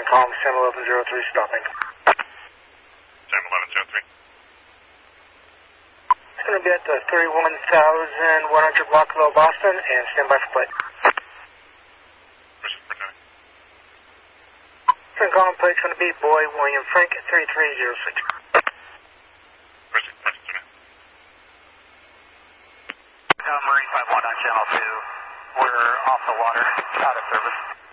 Calm, Sam 1103 stopping. Sam 1103. It's going to be at the 31,100 block of Boston and stand by for flight. Permission for time. Sam Calm, plate's going to be Boy William Frank 3306. Permission for time. Marine 51 on channel 2. We're off the water, out of service.